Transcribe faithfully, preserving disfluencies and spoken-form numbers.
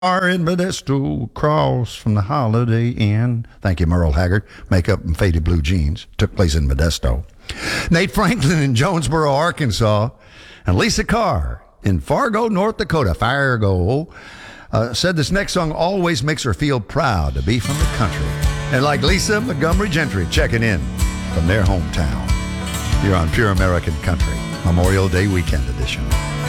Are in Modesto, across from the Holiday Inn. Thank you, Merle Haggard. Makeup and faded blue jeans. Took place in Modesto. Nate Franklin in Jonesboro, Arkansas. And Lisa Carr in Fargo, North Dakota. Fargo. Uh, said this next song always makes her feel proud to be from the country. And like Lisa Montgomery Gentry checking in from their hometown. You're on Pure American Country, Memorial Day Weekend Edition.